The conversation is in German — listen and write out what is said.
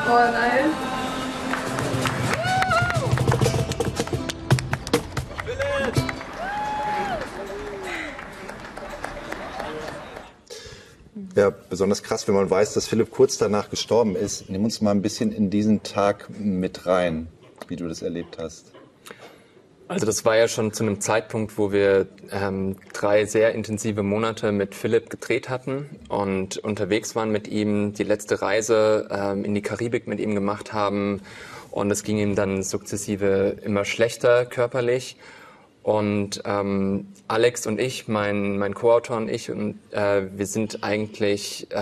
Oh nein. Ja, besonders krass, wenn man weiß, dass Philipp kurz danach gestorben ist. Nimm uns mal ein bisschen in diesen Tag mit rein, wie du das erlebt hast. Also das war ja schon zu einem Zeitpunkt, wo wir 3 sehr intensive Monate mit Philipp gedreht hatten und unterwegs waren mit ihm, die letzte Reise in die Karibik mit ihm gemacht haben. Und es ging ihm dann sukzessive immer schlechter körperlich. Und Alex und ich, mein Co-Autor und ich, wir sind eigentlich